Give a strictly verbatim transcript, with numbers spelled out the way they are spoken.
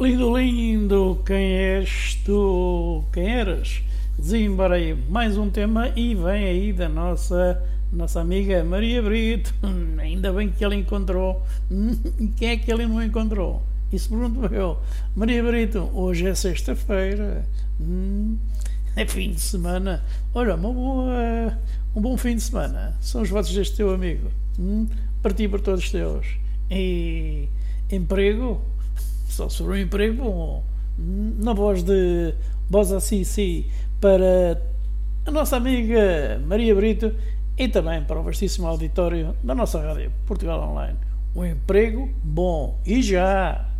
Lindo, lindo, quem és tu? Quem eras? Desembarei mais um tema e vem aí da nossa, nossa amiga Maria Brito. Hum, ainda bem que ele encontrou. Hum, quem é que ele não encontrou? Isso pergunto eu. Maria Brito, hoje é sexta-feira. Hum, é fim de semana. Olha, uma boa, um bom fim de semana. São os votos deste teu amigo. Hum, para ti e para todos os teus. E emprego? Só sobre um emprego bom. Na voz de Bosa Sissi para a nossa amiga Maria Brito e também para o vastíssimo auditório da nossa rádio Portugal Online. Um emprego bom. E já!